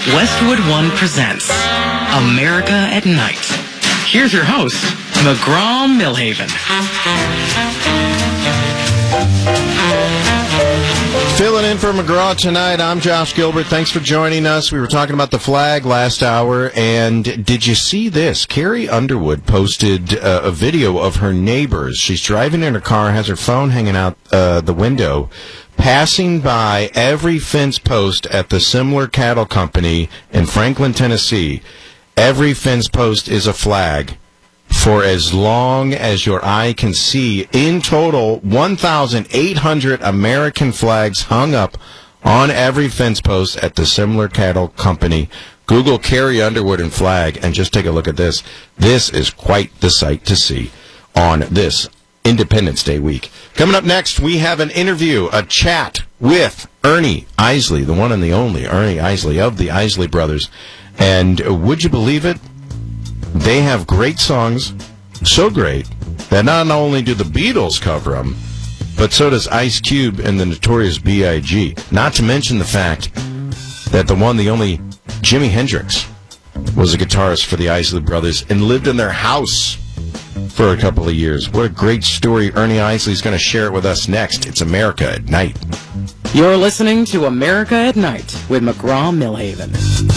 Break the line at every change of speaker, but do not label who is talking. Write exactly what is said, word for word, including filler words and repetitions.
Westwood One presents America at Night. Here's your host, McGraw-Milhaven.
Filling in for McGraw tonight, I'm Josh Gilbert. Thanks for joining us. We were talking about the flag last hour, and did you see this? Carrie Underwood posted uh, a video of her neighbors. She's driving in her car, has her phone hanging out uh, the window, passing by every fence post at the Simler Cattle Company in Franklin, Tennessee. Every fence post is a flag for as long as your eye can see. In total, one thousand eight hundred American flags hung up on every fence post at the Simler Cattle Company. Google Carrie Underwood and flag, and just take a look at this. This is quite the sight to see on this Independence Day week. Coming up next, we have an interview, a chat with Ernie Isley, the one and the only Ernie Isley of the Isley Brothers. And would you believe it? They have great songs, so great that not only do the Beatles cover them, but so does Ice Cube and the Notorious B I G Not to mention the fact that the one, the only Jimi Hendrix was a guitarist for the Isley Brothers and lived in their house for a couple of years. What a great story. Ernie Isley's going to share it with us next. It's America at Night.
You're listening to America at Night with McGraw-Milhaven.